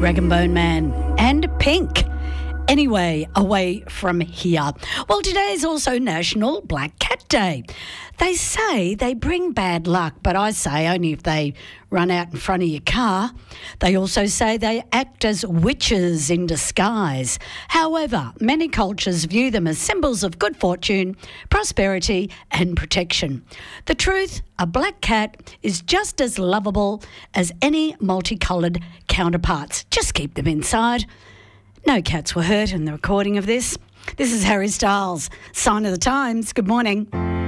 Rag and Bone Man, and Pink. Anyway, away from here. Well, today is also National Black Cat Day. They say they bring bad luck, but I say only if they run out in front of your car. They also say they act as witches in disguise. However, many cultures view them as symbols of good fortune, prosperity and protection. The truth, a black cat is just as lovable as any multicoloured counterparts. Just keep them inside. No cats were hurt in the recording of this. This is Harry Styles, Sign of the Times. Good morning.